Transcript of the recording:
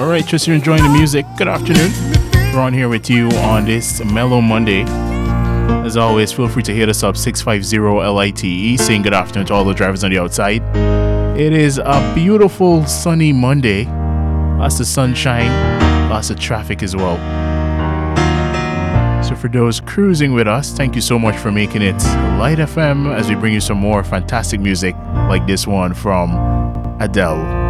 Alright, just you're enjoying the music. Good afternoon. Ron here with you on this Mellow Monday. As always, feel free to hit us up 650-LITE, saying good afternoon to all the drivers on the outside. It is a beautiful sunny Monday. Lots of sunshine, lots of traffic as well. So for those cruising with us, thank you so much for making it Light FM as we bring you some more fantastic music like this one from Adele.